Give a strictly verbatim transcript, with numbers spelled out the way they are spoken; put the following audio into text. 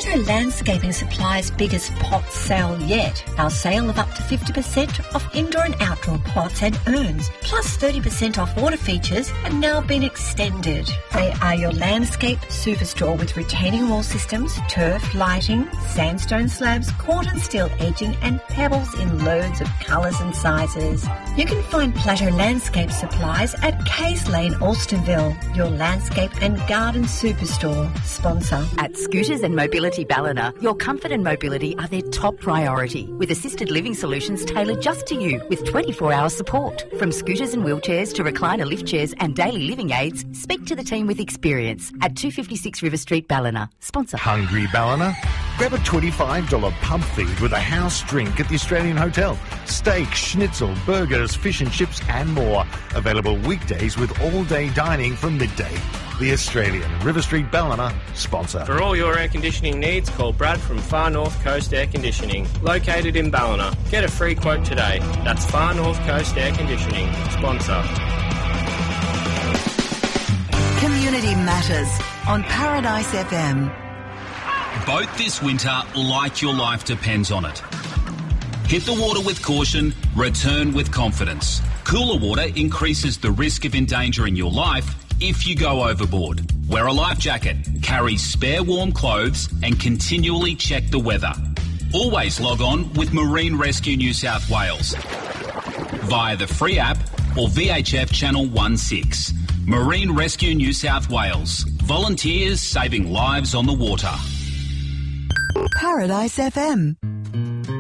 Pleasure Landscaping Supplies' biggest pot sale yet. Our sale of up to fifty percent off indoor and outdoor pots and urns, plus thirty percent off water features, have now been extended. They are your landscape superstore with retaining wall systems, turf, lighting, sandstone slabs, cordon steel edging and pebbles in loads of colours and sizes. You can find Pleasure Landscape Supplies at Case Lane, Alstonville, your landscape and garden superstore. Sponsor. At Scooters and Mobility Ballina, your comfort and mobility are their top priority, with assisted living solutions tailored just to you with twenty-four hour support. From scooters and wheelchairs to recliner lift chairs and daily living aids, speak to the team with experience at two fifty-six River Street, Ballina. Sponsor. Hungry, Ballina? Grab a twenty-five dollars pub feed with a house drink at the Australian Hotel. Steak, schnitzel, burgers, fish and chips and more. Available weekdays with all-day dining from midday. The Australian, River Street, Ballina, sponsor. For all your air conditioning needs, call Brad from Far North Coast Air Conditioning, located in Ballina. Get a free quote today. That's Far North Coast Air Conditioning, sponsor. Community Matters on Paradise F M. Boat this winter like your life depends on it. Hit the water with caution, return with confidence. Cooler water increases the risk of endangering your life if you go overboard. Wear a life jacket, carry spare warm clothes and continually check the weather. Always log on with Marine Rescue New South Wales via the free app or V H F Channel sixteen. Marine Rescue New South Wales. Volunteers saving lives on the water. Paradise F M.